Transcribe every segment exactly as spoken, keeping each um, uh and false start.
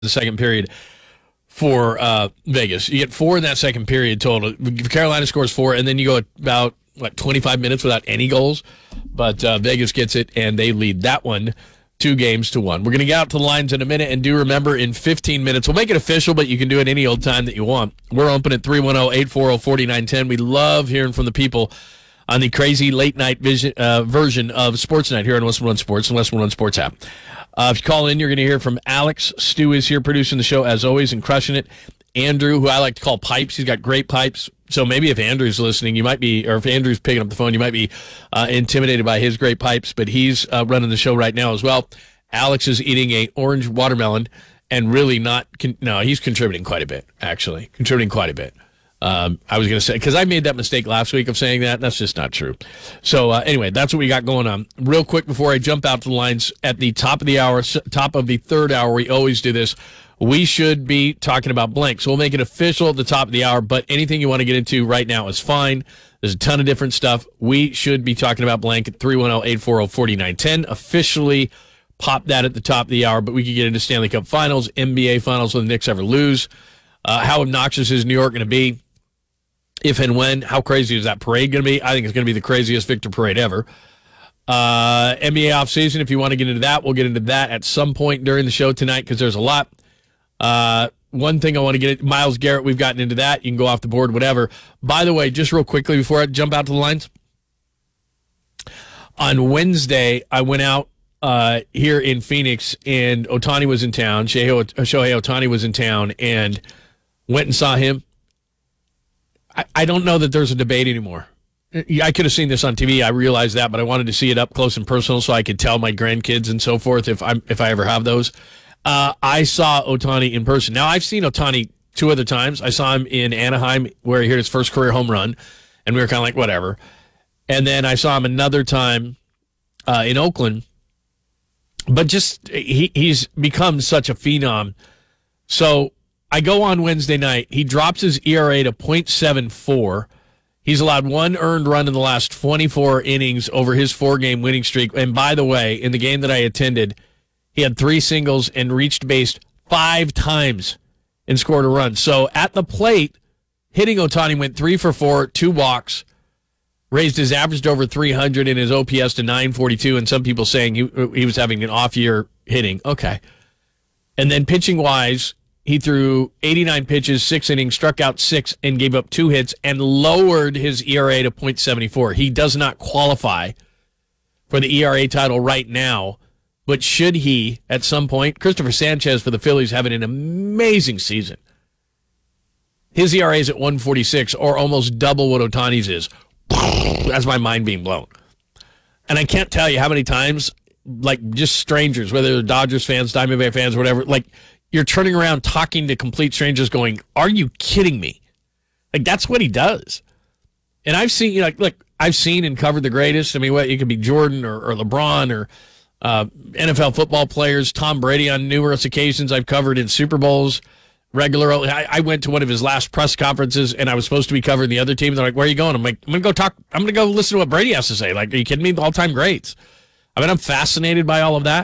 the second period for uh, Vegas. You get four in that second period total. Carolina scores four, and then you go about, what, twenty-five minutes without any goals. But uh, Vegas gets it, and they lead that one two games to one. We're going to get out to the lines in a minute, and do remember in fifteen minutes, we'll make it official, but you can do it any old time that you want. We're open at three one zero, eight four zero, four nine one zero. We love hearing from the people on the crazy late-night vision, uh, version of Sports Night here on West One Sports and West One Sports app. Uh, if you call in, you're going to hear from Alex. Stu is here producing the show, as always, and crushing it. Andrew, who I like to call Pipes. He's got great pipes. So maybe if Andrew's listening, you might be, or if Andrew's picking up the phone, you might be uh, intimidated by his great pipes. But he's uh, running the show right now as well. Alex is eating a orange watermelon and really not, con- no, he's contributing quite a bit, actually. Contributing quite a bit. Um, I was going to say, because I made that mistake last week of saying that. That's just not true. So uh, anyway, that's what we got going on. Real quick before I jump out to the lines, at the top of the hour, top of the third hour, we always do this. We should be talking about blank. So we'll make it official at the top of the hour, but anything you want to get into right now is fine. There's a ton of different stuff. We should be talking about blank at three one zero, eight four zero, four nine one zero. Officially pop that at the top of the hour, but we could get into Stanley Cup Finals, N B A Finals, will the Knicks ever lose? Uh, how obnoxious is New York going to be? If and when, how crazy is that parade going to be? I think it's going to be the craziest Victor parade ever. Uh, N B A offseason, if you want to get into that, we'll get into that at some point during the show tonight because there's a lot. Uh, one thing I want to get at, Myles Garrett, we've gotten into that. You can go off the board, whatever. By the way, just real quickly before I jump out to the lines, on Wednesday, I went out uh, here in Phoenix, and Ohtani was in town. Shohei Ohtani was in town, and went and saw him. I, I don't know that there's a debate anymore. I could have seen this on T V. I realized that, but I wanted to see it up close and personal so I could tell my grandkids and so forth if I if I ever have those. Uh, I saw Ohtani in person. Now, I've seen Ohtani two other times. I saw him in Anaheim where he hit his first career home run, and we were kind of like, whatever. And then I saw him another time uh, in Oakland. But just he he's become such a phenom. So I go on Wednesday night. He drops his E R A to point seven four. He's allowed one earned run in the last twenty-four innings over his four-game winning streak. And by the way, in the game that I attended, he had three singles and reached base five times and scored a run. So at the plate, hitting Ohtani went three for four, two walks, raised his average to over three hundred and his O P S to nine forty-two, and some people saying he, he was having an off-year hitting. Okay. And then pitching-wise, he threw eighty-nine pitches, six innings, struck out six, and gave up two hits, and lowered his E R A to point seven four. He does not qualify for the E R A title right now, but should he at some point? Christopher Sanchez for the Phillies having an amazing season. His E R A is at one forty-six, or almost double what Ohtani's is. That's my mind being blown. And I can't tell you how many times, like just strangers, whether they're Dodgers fans, Diamondback fans, whatever, like, you're turning around talking to complete strangers going, are you kidding me? Like, that's what he does. And I've seen, you know, like, look, I've seen and covered the greatest. I mean, what, it could be Jordan or, or LeBron or uh, N F L football players, Tom Brady on numerous occasions. I've covered in Super Bowls regularly. I, I went to one of his last press conferences, and I was supposed to be covering the other team. They're like, where are you going? I'm like, I'm going to go talk. I'm going to go listen to what Brady has to say. Like, are you kidding me? The all-time greats. I mean, I'm fascinated by all of that.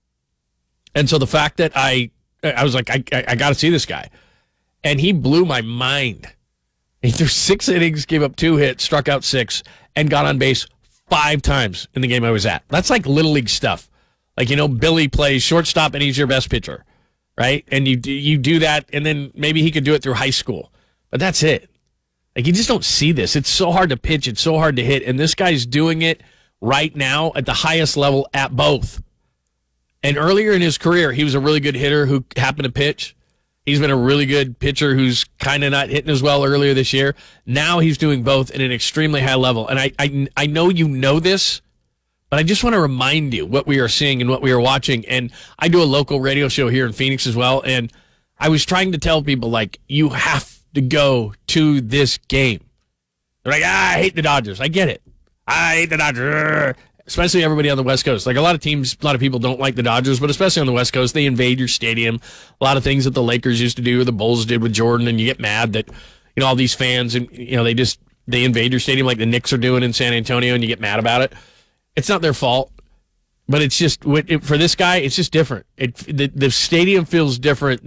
And so the fact that I, I was like, I, I, I got to see this guy. And he blew my mind. He threw six innings, gave up two hits, struck out six, and got on base five times in the game I was at. That's like Little League stuff. Like, you know, Billy plays shortstop and he's your best pitcher, right? And you do, you do that, and then maybe he could do it through high school. But that's it. Like, you just don't see this. It's so hard to pitch. It's so hard to hit. And this guy's doing it right now at the highest level at both. And earlier in his career, he was a really good hitter who happened to pitch. He's been a really good pitcher who's kind of not hitting as well earlier this year. Now he's doing both at an extremely high level. And I, I, I know you know this, but I just want to remind you what we are seeing and what we are watching. And I do a local radio show here in Phoenix as well. And I was trying to tell people, like, you have to go to this game. They're like, ah, I hate the Dodgers. I get it. I hate the Dodgers. Especially everybody on the West Coast. Like, a lot of teams, a lot of people don't like the Dodgers, but especially on the West Coast, they invade your stadium. A lot of things that the Lakers used to do, or the Bulls did with Jordan, and you get mad that, you know, all these fans, and, you know, they just, they invade your stadium like the Knicks are doing in San Antonio, and you get mad about it. It's not their fault. But it's just it, for this guy, it's just different. It the, the stadium feels different